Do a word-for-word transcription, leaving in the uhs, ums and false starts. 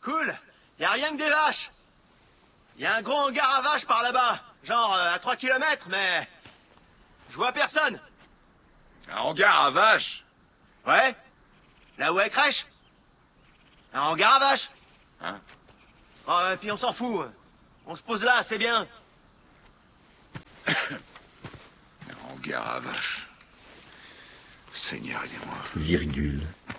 Cool. Y a rien que des vaches. Y a un gros hangar à vaches par là-bas. Genre euh, à trois kilomètres, mais... Je vois personne. Un hangar à vaches? Ouais. Là où elle crèche. Un hangar à vaches. Hein? Oh, et puis on s'en fout. On se pose là, c'est bien. Un hangar à vaches. Seigneur, aidez-moi. Virgule.